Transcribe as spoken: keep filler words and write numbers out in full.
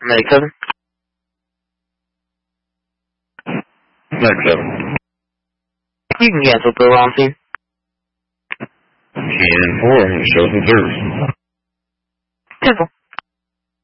Night seven. Night seven. You can cancel the wrong scene. ten four, show some service.